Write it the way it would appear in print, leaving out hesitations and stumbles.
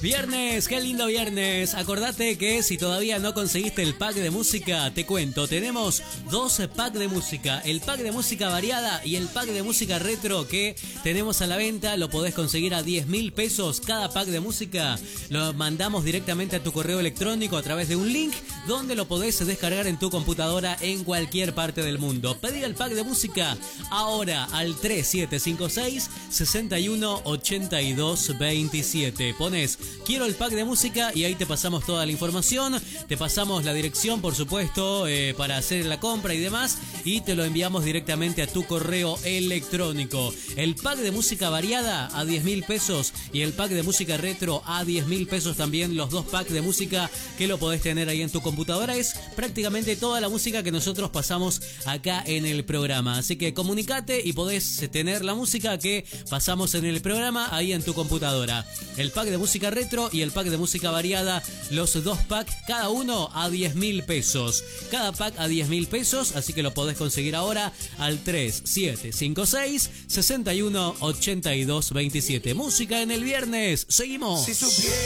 Viernes, qué lindo viernes. Acordate que si todavía no conseguiste el pack de música, te cuento, tenemos 12 packs de música. El pack de música variada y el pack de música retro que tenemos a la venta. Lo podés conseguir a 10.000 pesos cada pack de música. Lo mandamos directamente a tu correo electrónico a través de un link donde lo podés descargar en tu computadora en cualquier parte del mundo. Pedí el pack de música ahora al 3756 61 82 27. Pones quiero el pack de música y ahí te pasamos toda la información, te pasamos la dirección, por supuesto, para hacer la compra y demás, y te lo enviamos directamente a tu correo electrónico. El pack de música variada a 10.000 pesos y el pack de música retro a 10.000 pesos también. Los dos packs de música que lo podés tener ahí en tu computadora. Es prácticamente toda la música que nosotros pasamos acá en el programa. Así que comunicate y podés tener la música que pasamos en el programa ahí en tu computadora. El pack de música retro y el pack de música variada, los dos packs, cada uno a 10.000 pesos. Cada pack a 10.000 pesos, así que lo podés conseguir ahora al 3756 61 82 27. Música en el viernes. Seguimos.